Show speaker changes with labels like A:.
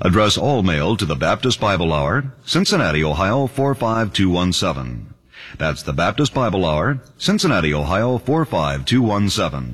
A: Address all mail to the Baptist Bible Hour, Cincinnati, Ohio 45217. That's the Baptist Bible Hour, Cincinnati, Ohio 45217.